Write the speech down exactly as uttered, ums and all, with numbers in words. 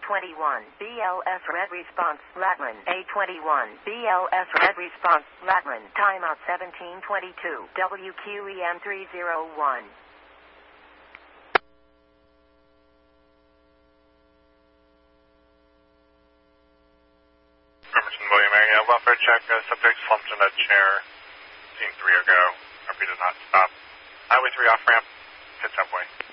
twenty-one, B L S red response, Latman. A twenty-one, B L S red response, Latman. Timeout seventeen twenty-two, W Q E M three oh one. Emerson William area, welfare check, uh, subject slumped in a chair, seen three ago, R P did not stop. Highway three off ramp, hit subway.